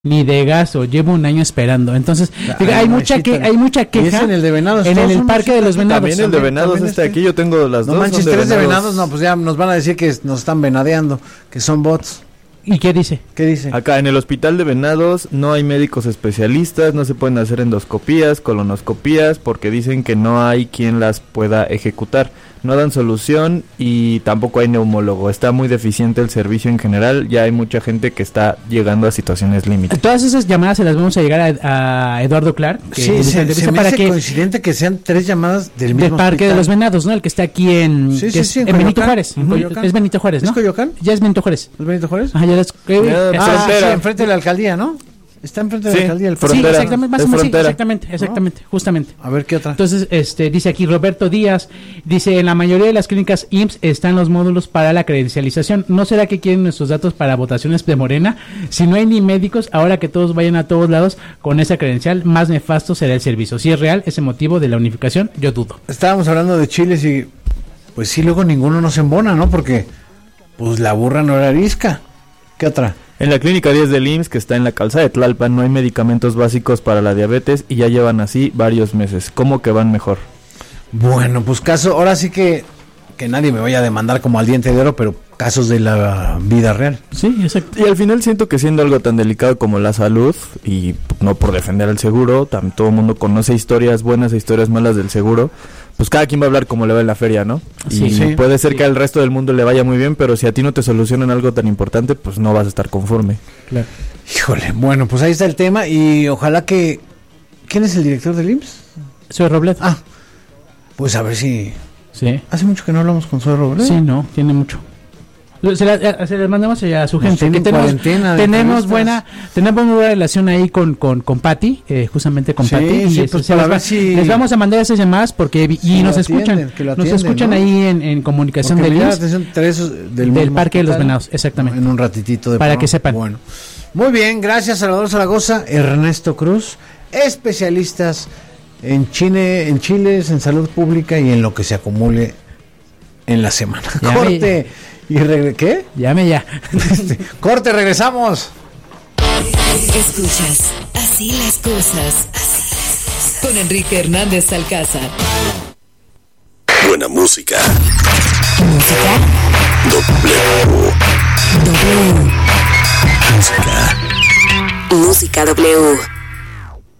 ni de gasto, llevo un año esperando. Entonces, hay mucha queja. ¿Y es en el de Venados? En el Parque de los Venados. También el de Venados está aquí, yo tengo las dos. No manches, 3 de Venados, no, pues ya nos van a decir que nos están venadeando, que son bots. ¿Y qué dice? ¿Qué dice? Acá en el hospital de Venados no hay médicos especialistas, no se pueden hacer endoscopías, colonoscopías, porque dicen que no hay quien las pueda ejecutar. No dan solución y tampoco hay neumólogo. Está muy deficiente el servicio en general. Ya hay mucha gente que está llegando a situaciones límites. Todas esas llamadas se las vamos a llegar a Eduardo Clark. Sí, se me hace coincidente que sean 3 llamadas del mismo Parque hospital. De los Venados, ¿no? El que está aquí en... en Benito Juárez. Es Benito Juárez, ¿no? ¿Es Coyoacán? Ya es Benito Juárez. ¿Es Benito Juárez? Ajá, ya es... sí, enfrente de la alcaldía, ¿no? Está enfrente de la alcaldía el frontera. Sí, exactamente, más o menos, exactamente, justamente. A ver, ¿qué otra? Entonces, dice aquí Roberto Díaz, dice, en la mayoría de las clínicas IMSS están los módulos para la credencialización. ¿No será que quieren nuestros datos para votaciones de Morena? Si no hay ni médicos, ahora que todos vayan a todos lados con esa credencial, más nefasto será el servicio. Si es real ese motivo de la unificación, yo dudo. Estábamos hablando de chiles y, pues sí, luego ninguno nos embona, ¿no? Porque, pues la burra no era arisca. ¿Qué otra? En la clínica 10 del IMSS, que está en la calzada de Tlalpan, no hay medicamentos básicos para la diabetes y ya llevan así varios meses. ¿Cómo que van mejor? Bueno, pues ahora sí que nadie me vaya a demandar como al diente de oro, pero casos de la vida real. Sí, exacto. Y al final siento que siendo algo tan delicado como la salud, y no por defender el seguro, todo el mundo conoce historias buenas e historias malas del seguro, pues cada quien va a hablar como le va en la feria, ¿no? Sí, y puede ser que al resto del mundo le vaya muy bien, pero si a ti no te solucionan algo tan importante, pues no vas a estar conforme. Claro. Híjole, bueno, pues ahí está el tema y ojalá que... ¿Quién es el director del IMSS? Soy Robledo. Ah, pues a ver si... Sí. Hace mucho que no hablamos con Soy Robledo. Sí, no, tiene mucho. Se les mandamos a su gente. Que tenemos muy buena relación ahí con Pati, justamente con Pati. Sí, pues les vamos a mandar esas llamadas porque nos escuchan ahí en comunicación del Parque de los Venados, exactamente. En un ratitito para que sepan. Bueno, muy bien, gracias Salvador Zaragoza, Ernesto Cruz, especialistas en chiles, en salud pública y en lo que se acumule en la semana. Corte. ¿Qué? Llame ya. Corte, regresamos. Escuchas Así las cosas. Con Enrique Hernández Alcázar. Buena música. Música. W. Música. Música W.